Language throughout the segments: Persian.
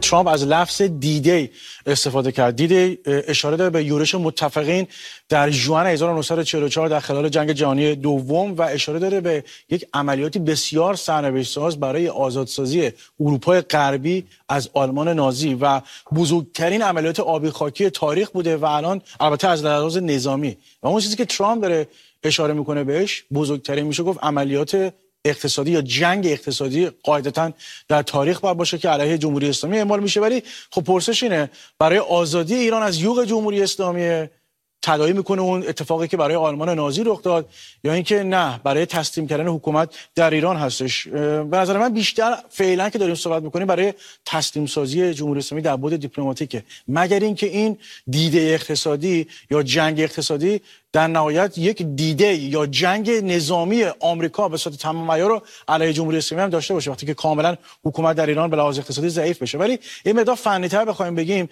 ترامپ از لفظ دیدی استفاده کرد. دیدی اشاره داره به یورش متفقین در ژوئن 1944 در خلال جنگ جهانی دوم و اشاره داره به یک عملیاتی بسیار سرنوشت‌ساز برای آزادسازی اروپای غربی از آلمان نازی و بزرگترین عملیات آبی خاکی تاریخ بوده و الان البته از لحاظ نظامی و اون چیزی که ترامپ داره اشاره میکنه بهش بزرگترین میشه گفت عملیات اقتصادی یا جنگ اقتصادی قاعدتاً در تاریخ باید باشه که علیه جمهوری اسلامی اعمال میشه. ولی خب پرسش اینه برای آزادی ایران از یوغ جمهوری اسلامی تداعی میکنه اون اتفاقی که برای آلمان نازی رخ داد یا اینکه نه برای تسلیم کردن حکومت در ایران هستش؟ به نظر من بیشتر فعلا که داریم صحبت میکنیم برای تسلیم سازی جمهوری اسلامی در بعد دیپلماتیکه، مگر اینکه این دیده اقتصادی یا جنگ اقتصادی در نهایت یک دیده یا جنگ نظامی آمریکا به صورت تمام عیار رو علیه جمهوری اسلامی هم داشته باشه وقتی که کاملا حکومت در ایران به لحاظ اقتصادی ضعیف بشه. ولی این مقدار فنی‌تر بخوایم بگیم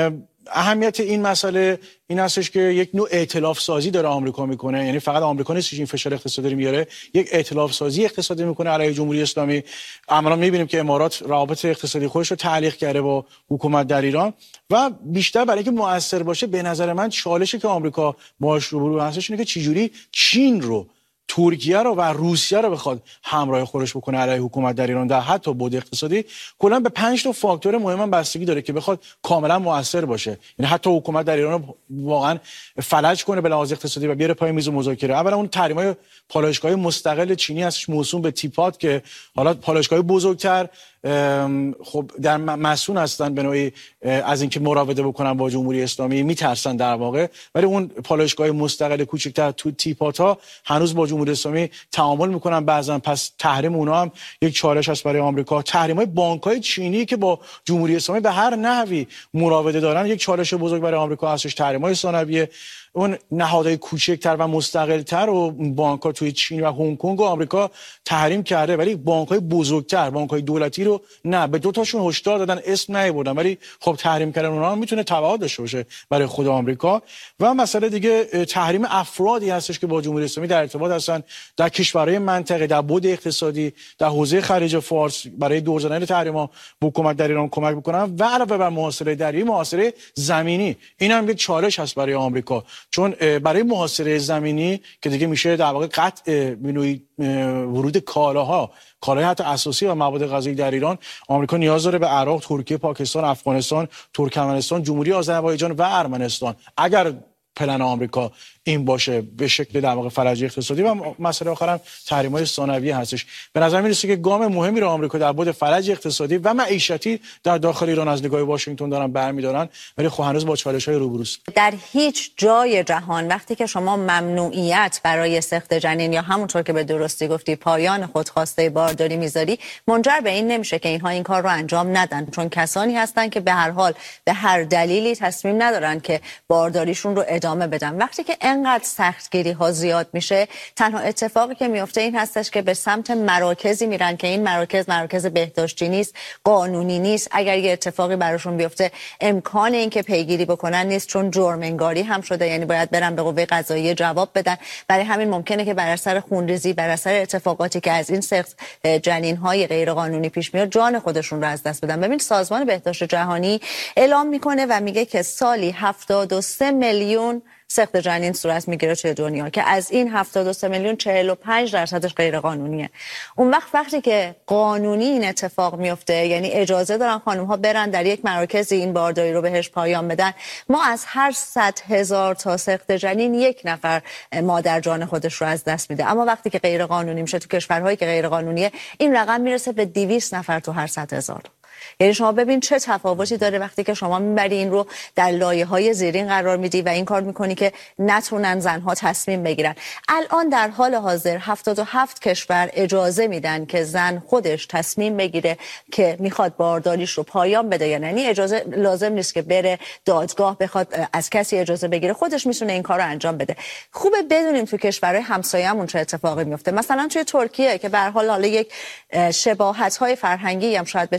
اهمیت این مسئله این هستش که یک نوع ائتلاف سازی داره آمریکا میکنه، یعنی فقط آمریکا نیست که این فشار اقتصادی میاره، یک ائتلاف سازی اقتصادی میکنه علیه جمهوری اسلامی. عملا میبینیم که امارات روابط اقتصادی خودش رو تعلیق کرده با حکومت در ایران و بیشتر برای اینکه مؤثر باشه به نظر من چالشی که آمریکا باهاش روبرو هستش اینه که چجوری چین رو، ترکیه رو و روسیه رو بخواد همراه خودش بکنه علیه حکومت در ایران در حتی بعد اقتصادی. کلا به 5 تا فاکتور مهم بستگی داره که بخواد کاملا مؤثر باشه، یعنی حتی حکومت در ایران رو واقعا فلج کنه به لحاظ اقتصادی و بیاره پای میز مذاکره. اولا اون تحریم‌های پالایشگاه مستقل چینی هستش موسوم به تیپات که حالا پالایشگاه بزرگتر خب در مسئول هستن به نوعی از اینکه مراوده بکنن با جمهوری اسلامی، میترسن در واقع، ولی اون پالایشگاه مستقل کوچکتر تو تیپات ها هنوز با جمهوری اسلامی تعامل میکنن بعضن. پس تحریم اونها هم یک چالش است برای آمریکا. تحریم‌های بانک‌های چینی که با جمهوری اسلامی به هر نحوی مراوده دارن یک چالش بزرگ برای آمریکا هستش. تحریم‌های ثانویه، اون نهادهای کوچکتر و مستقل‌تر و بانک‌ها توی چین و هنگ کنگ و آمریکا تحریم کرده، ولی بانک‌های بزرگتر، بانک‌های دولتی رو نه. به دو تاشون هشدار دادن، اسم نیاوردن، ولی خب تحریم کردن اونها میتونه تبعات داشته باشه برای خود آمریکا. و مسئله دیگه تحریم افرادی هستش که با جمهوری اسلامی در ارتباط هستن در کشورهای منطقه، در بعد اقتصادی، در حوزه خلیج فارس برای دور زدن تحریم‌ها به حکومت در ایران کمک بکنن و علاوه بر محاصره دریایی، محاصره زمینی این هم یک چالش هست برای آمریکا، چون برای محاصره زمینی که دیگه میشه در واقع قطع ورود کالاهای حتی اساسی و مواد غذایی در ایران، آمریکا نیاز داره به عراق، ترکیه، پاکستان، افغانستان، ترکمنستان، جمهوری آذربایجان و ارمنستان. اگر پلن آمریکا این باشه به شکل در واقع فلج اقتصادی. و مسئله آخرم تحریم‌های ثانویه هستش. به نظر میرسه که گام مهمی رو آمریکا در بعد فلج اقتصادی و معیشتی در داخل ایران از نگاه واشنگتن دارن برمی‌دارن، ولی خب هنوز با چالش‌های روبروست. در هیچ جای جهان وقتی که شما ممنوعیت برای سقط جنین یا همونطور که به درستی گفتی پایان خودخواسته بارداری میذاری، منجر به این نمیشه که اینها این کار رو انجام ندن، چون کسانی هستن که به هر حال به هر دلیلی تصمیم ندارن که بارداریشون رو ادامه بدن. وقتی که انقدر سختگیری ها زیاد میشه، تنها اتفاقی که میفته این هستش که به سمت مراکزی میرن که این مراکز بهداشتی نیست، قانونی نیست. اگر یه اتفاقی براشون بیفته امکان این که پیگیری بکنن نیست، چون جرم انگاری هم شده، یعنی باید برن به قوه قضاییه جواب بدن. برای همین ممکنه که بر اثر خونریزی، بر اثر اتفاقاتی که از این سقط جنین های غیر قانونی پیش میاد، جان خودشون رو از دست بدن. ببین سازمان بهداشت جهانی اعلام میکنه و میگه که سالی 73 میلیون سقط جنین صورت میگیره توی دنیا که از این 73 میلیون 45% غیر قانونیه. اون وقتی که قانونی این اتفاق میفته، یعنی اجازه دارن خانم ها برن در یک مراکزی این بارداری رو بهش پایان بدن، ما از هر 100,000 تا سقط جنین 1 نفر مادر جان خودش رو از دست میده. اما وقتی که غیر قانونی میشه تو کشورهایی که غیر قانونیه، این رقم میرسه به 200 نفر تو هر 100,000. یعنی شما ببین چه تفاوتی داره وقتی که شما میبری این رو در لایه‌های زیرین قرار میدی و این کار میکنی که نتونن زنها تصمیم بگیرن. الان در حال حاضر 77 کشور اجازه میدن که زن خودش تصمیم بگیره که میخواد بارداریش رو پایان بده یا نه. یعنی اجازه لازم نیست که بره دادگاه بخواد از کسی اجازه بگیره، خودش میتونه این کار رو انجام بده. خوبه بدونیم تو کشورهای همسایه‌مون چه اتفاقی میفته. مثلا توی ترکیه که به هر حال یک شباهت‌های فرهنگی هم شاید بتونیم بگیم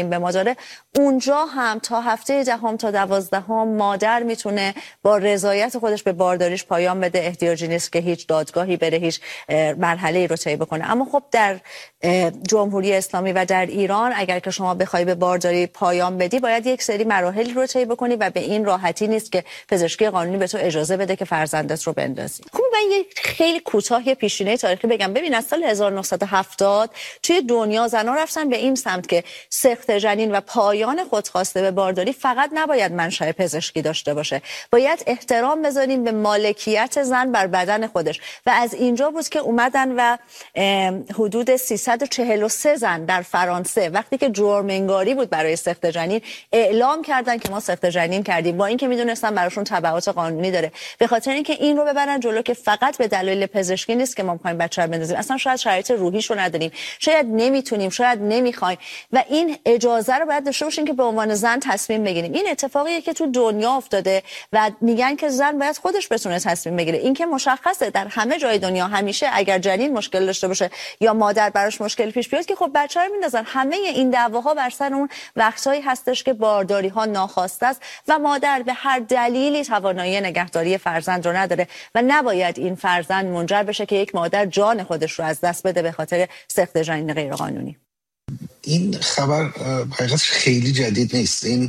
میکنیم به مادر، اونجا هم تا هفته 10 تا 12 مادر میتونه با رضایت خودش به بارداریش پایان بده. احتیاجی نیست که هیچ دادگاهی بره، هیچ مرحله‌ای رو طی بکنه. اما خب در جمهوری اسلامی و در ایران اگر که شما بخوای به بارداری پایان بدی باید یک سری مراحل رو طی بکنی و به این راحتی نیست که پزشکی قانونی به تو اجازه بده که فرزندت رو بندازی. خب من یک خیلی کوتاه پیشینه تاریخی بگم. ببین از سال 1970 توی دنیا زن‌ها رفتن به این سمت که سقط جنین و پایان خودخواسته به بارداری فقط نباید منشأ پزشکی داشته باشه، باید احترام بذاریم به مالکیت زن بر بدن خودش. و از اینجا بود که اومدن و حدود 343 زن در فرانسه وقتی که جرم انگاری بود برای سقط جنین اعلام کردن که ما سقط جنین کردیم، با اینکه میدونستن براشون تبعات قانونی داره، به خاطر اینکه این رو ببرن جلو که فقط به دلایل پزشکی نیست که ما می‌خوایم بچه رو بندازیم، اصلا شاید شرایط روحیشو نداریم، شاید نمیتونیم، شاید نمیخوایم و این اجازه رو باید داشته باشیم که به عنوان زن تصمیم بگیریم. این اتفاقیه که تو دنیا افتاده و میگن که زن باید خودش بتونه تصمیم بگیره. این که مشخصه در همه جای دنیا همیشه اگر جنین مشکل داشته باشه یا مادر براش مشکل پیش بیاد که خب بچه رو میندازن. همه این دعواها بر سر اون وقتایی هستش که بارداری ها ناخواسته است و مادر به هر دلیلی توانایی نگهداری فرزند رو نداره و نباید این فرزند منجر بشه که یک مادر جان خودش رو از دست بده به خاطر سقط جنین غیرقانونی. این خبر حقیقتش خیلی جدید نیست. این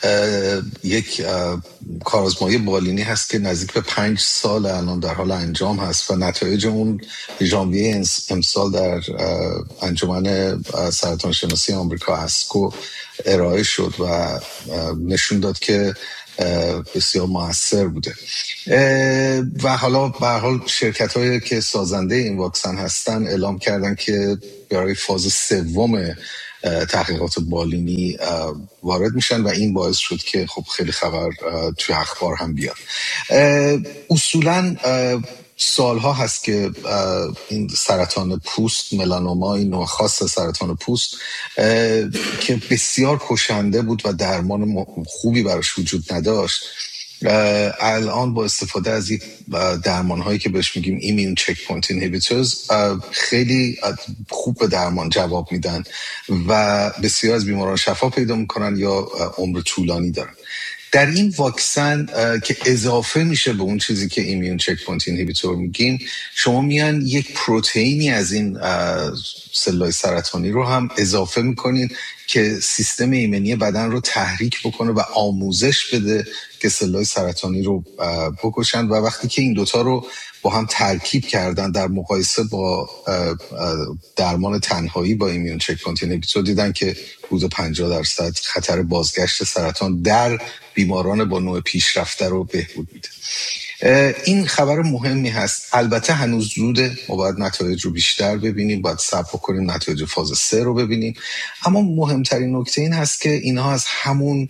یک کارآزمایی بالینی هست که نزدیک به 5 سال الان در حال انجام هست و نتایج اون ژانویه امسال در انجمن سرطان شناسی آمریکا اسکو ارائه شد و نشون داد که بسیار موثر بوده و حالا به هر حال شرکت‌هایی که سازنده این واکسن هستن اعلام کردن که برای فاز 3 تحقیقات بالینی وارد میشن و این باعث شد که خب خیلی خبر توی اخبار هم بیاد. اصولاً سالها هست که این سرطان پوست، ملانوما، این نوع خاص سرطان پوست که بسیار کشنده بود و درمان خوبی براش وجود نداشت، الان با استفاده از یک درمان‌هایی که بهش میگیم ایمیون چک پوینت اینهیبیتورز خیلی خوب به درمان جواب میدن و بسیار از بیماران شفا پیدا میکنن یا عمر طولانی دارن. در این واکسن که اضافه میشه به اون چیزی که ایمیون چک پوینت اینهیبیتور میگیم، شما میان یک پروتئینی از این سلولای سرطانی رو هم اضافه میکنین که سیستم ایمنی بدن رو تحریک بکنه و آموزش بده که سلولای سرطانی رو بکشن و وقتی که این دوتا رو با هم ترکیب کردن در مقایسه با درمان تنهایی با ایمیون چک پوینت اینهیبیتور دیدن که حدود 50% خطر بازگشت سرطان در بیماران با نوع پیشرفته رو بهبود میده. این خبر مهمی هست. البته هنوز زوده، ما باید نتایج رو بیشتر ببینیم، باید صبر کنیم نتایج فاز 3 رو ببینیم، اما مهمترین نکته این هست که اینها از همون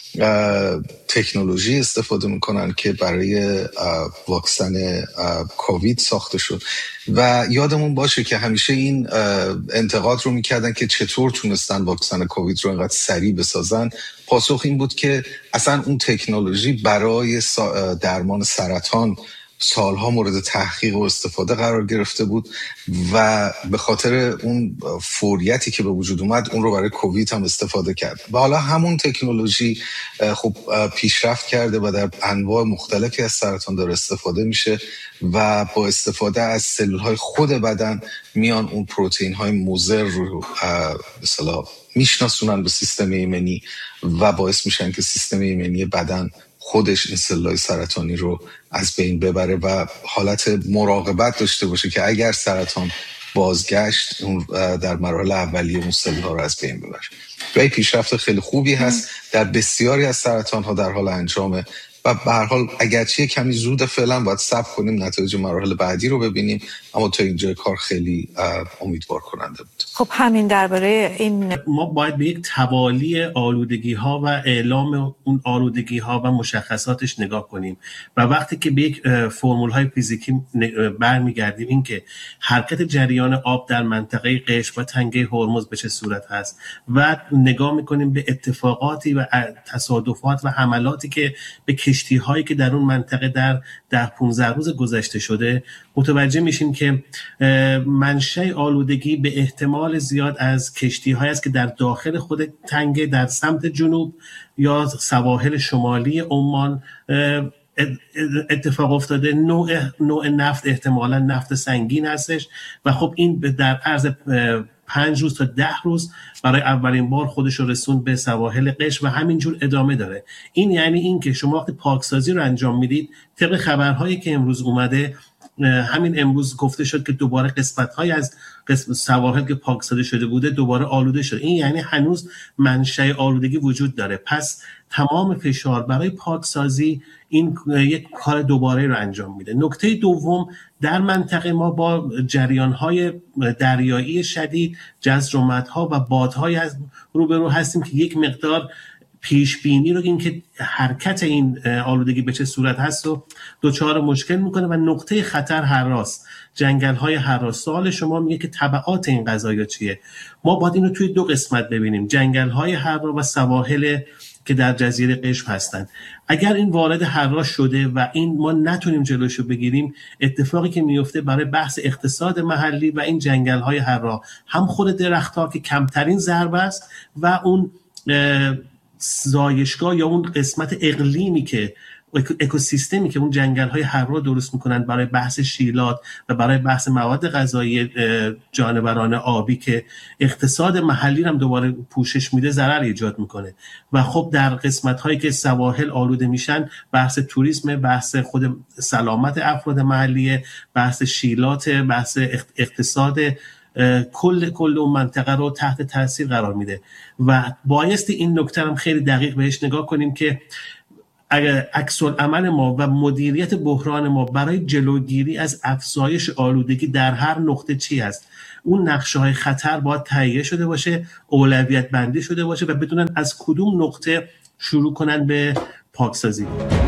تکنولوژی استفاده میکنن که برای واکسن کووید ساخته شد و یادمون باشه که همیشه این انتقاد رو میکردن که چطور تونستن واکسن کووید رو اینقدر سریع بسازن. پاسخ این بود که اصلا اون تکنولوژی برای درمان سرطان سالها مورد تحقیق و استفاده قرار گرفته بود و به خاطر اون فوریتی که به وجود اومد اون رو برای کووید هم استفاده کرد و حالا همون تکنولوژی خب پیشرفت کرده و در انواع مختلفی از سرطان داره استفاده میشه و با استفاده از سلول‌های خود بدن میان اون پروتئین‌های مضر رو مثلا میشناسونن به سیستم ایمنی و باعث میشن که سیستم ایمنی بدن خودش این سلولای سرطانی رو از بین ببره و حالت مراقبت داشته باشه که اگر سرطان بازگشت اون در مراحل اولیه اون سلول‌ها رو از بین ببره. و این پیشرفت خیلی خوبی هست در بسیاری از سرطان‌ها در حال انجامه و به هر حال اگرچه کمی زود فعلا باید صبر کنیم نتایج مراحل بعدی رو ببینیم، اما تا اینجا کار خیلی امیدوار کننده بود. خب همین درباره این ما باید به یک توالی آلودگی ها و اعلام اون آلودگی ها و مشخصاتش نگاه کنیم و وقتی که به یک فرمول های فیزیکی برمیگردیم این که حرکت جریان آب در منطقه قشر و تنگه هرمز به چه صورت هست و نگاه میکنیم به اتفاقاتی و تصادفات و حملاتی که به کشتی هایی که در اون منطقه در 15 روز گذشته شده، متوجه میشیم که منشأ آلودگی به احتمال زیاد از کشتی هایی است که در داخل خود تنگه در سمت جنوب یا سواحل شمالی عمان اتفاق افتاده. نوع نفت احتمالاً نفت سنگین هستش و خب این در عرض 5 روز تا 10 روز برای اولین بار خودش رو رسوند به سواحل قشم و همینجور ادامه داره. این یعنی این که شما وقتی پاکسازی رو انجام میدید، طبق خبرهایی که امروز اومده، همین امروز گفته شد که دوباره قسمت‌های از سواحل که پاکسازی شده بوده دوباره آلوده شد. این یعنی هنوز منشأ آلودگی وجود داره. پس تمام فشار برای پاکسازی این یک کار دوباره رو انجام میده. نکته دوم، در منطقه ما با جریان‌های دریایی شدید، جزر-و-مدها و بادهای از روبرو هستیم که یک مقدار پیش بینی رو این که حرکت این آلودگی به چه صورت هست و دچار مشکل میکنه. و نقطه خطر هراس، جنگل‌های هراس. سوال شما میگه که تبعات این قضایا چیه؟ ما باید اینو توی 2 قسمت ببینیم، جنگل‌های هراس و سواحل که در جزیره قشم هستن. اگر این وارد هراس شده و این ما نتونیم جلوشو بگیریم، اتفاقی که میفته برای بحث اقتصاد محلی و این جنگل‌های هراس، هم خود درخت‌ها که کمترین ضربه است و اون زایشگاه یا اون قسمت اقلیمی که اکوسیستمی که اون جنگل‌های هراس درست میکنن برای بحث شیلات و برای بحث مواد غذایی جانوران آبی که اقتصاد محلی هم دوباره پوشش میده، ضرر ایجاد میکنه. و خب در قسمت‌هایی که سواحل آلوده میشن، بحث توریسم، بحث خود سلامت افراد محلی، بحث شیلات، بحث اقتصاد کل اون منطقه رو تحت تاثیر قرار میده. و بایستی این نکته هم خیلی دقیق بهش نگاه کنیم که عکس‌العمل ما و مدیریت بحران ما برای جلوگیری از افزایش آلودگی در هر نقطه چی است. اون نقشه‌های خطر باید تهیه شده باشه، اولویت بندی شده باشه و بدونن از کدوم نقطه شروع کنن به پاکسازی.